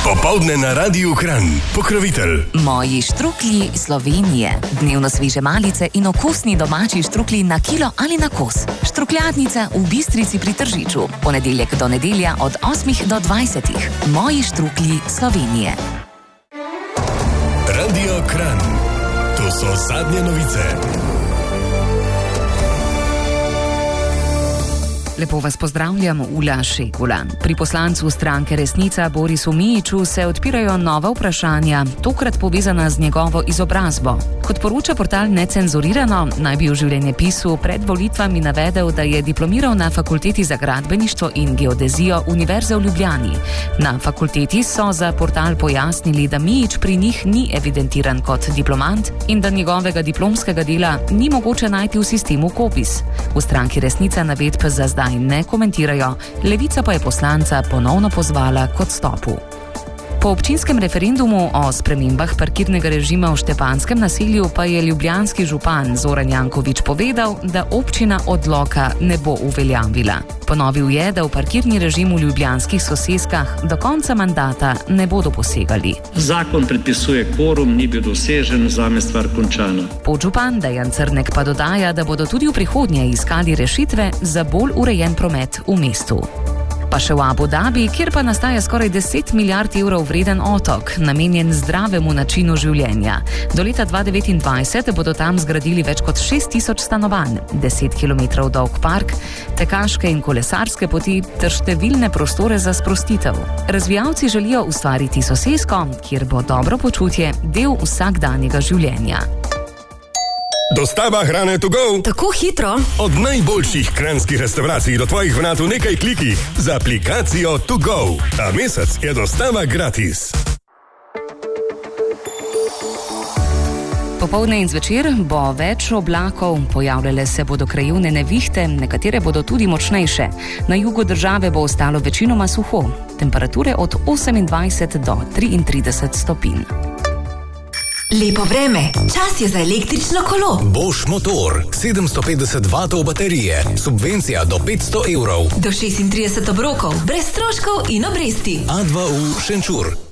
Popoldne na Radiu Kranj. Pokrovitelj Moji štruklji Slovenije. Dnevno sveže malice in okusni domači štruklji na kilo ali na kos. Štrukljadnica v Bistrici pri Tržiču. Ponedeljek do nedelja od 8 do 20. Moji štruklji Slovenije. Radio Kranj. To so zadnje novice. Lepo vas pozdravljam, Ula Šegula. Pri poslancu stranke Resnica Borisu Mijiću se odpirajo nova vprašanja, tokrat povezana z njegovo izobrazbo. Kot poroča portal Necenzurirano, naj bi v življenjepisu pred volitvami navedel, da je diplomiral na Fakulteti za gradbeništvo in geodezijo Univerze v Ljubljani. Na fakulteti so za portal pojasnili, da Mijić pri njih ni evidentiran kot diplomant in da njegovega diplomskega dela ni mogoče najti v sistemu KOPIS. V stranki Resnica navedb za zdaj ne komentirajo, Levica pa je poslanca ponovno pozvala k odstopu. Po občinskem referendumu o spremembah parkirnega režima v Štepanskem naselju pa je ljubljanski župan Zoran Janković povedal, da občina odloka ne bo uveljavila. Ponovil je, da v parkirni režim v ljubljanskih soseskah do konca mandata ne bodo posegali. Zakon predpisuje kvorum, ni bil dosežen, zame stvar končana. Podžupan Dejan Crnek pa dodaja, da bodo tudi v prihodnje iskali rešitve za bolj urejen promet v mestu. Pa še v Abu Dhabi, kjer pa nastaja skoraj 10 milijard evrov vreden otok, namenjen zdravemu načinu življenja. Do leta 2029 bodo tam zgradili več kot 6000 stanovanj, 10 km dolg park, tekaške in kolesarske poti ter številne prostore za sprostitev. Razvijalci želijo ustvariti sosesko, kjer bo dobro počutje del vsakdanjega življenja. Dostava hrane to go. Tako hitro. Od najboljših kranjskih restavracij do tvojih vrat v nekaj klikih z aplikacijo To Go. Ta mesec je dostava gratis. Popoldne in zvečer bo več oblakov, pojavljale se bodo krajevne nevihte, nekatere bodo tudi močnejše. Na jugu države bo ostalo večinoma suho. Temperature od 28 do 33 stopinj. Lepo vreme, čas je za električno kolo. Bosch motor, 750 vatov baterije, subvencija do 500 evrov. Do 36 obrokov, brez stroškov in obresti. A2U Šenčur.